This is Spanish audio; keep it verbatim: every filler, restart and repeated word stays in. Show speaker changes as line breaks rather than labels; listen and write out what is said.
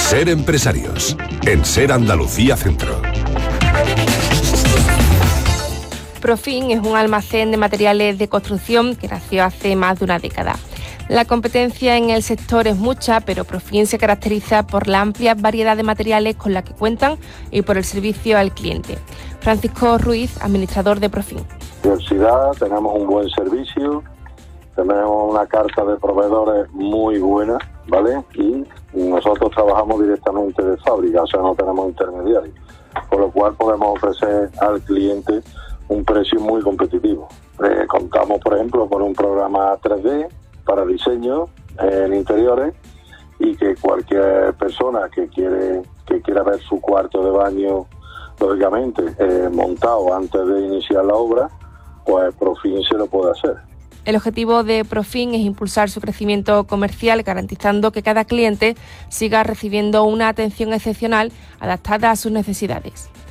Ser empresarios, en Ser Andalucía Centro.
Profin es un almacén de materiales de construcción que nació hace más de una década. La competencia en el sector es mucha, pero Profin se caracteriza por la amplia variedad de materiales con la que cuentan y por el servicio al cliente. Francisco Ruiz, administrador de Profin.
Diversidad, tenemos un buen servicio, tenemos una carta de proveedores muy buena, ¿vale? Y nosotros trabajamos directamente de fábrica, o sea, no tenemos intermediarios, por lo cual podemos ofrecer al cliente un precio muy competitivo. Eh, contamos, por ejemplo, con un programa tres D para diseño en interiores y que cualquier persona que quiere que quiera ver su cuarto de baño, lógicamente, eh, montado antes de iniciar la obra, pues Profin se lo puede hacer.
El objetivo de Profin es impulsar su crecimiento comercial, garantizando que cada cliente siga recibiendo una atención excepcional adaptada a sus necesidades.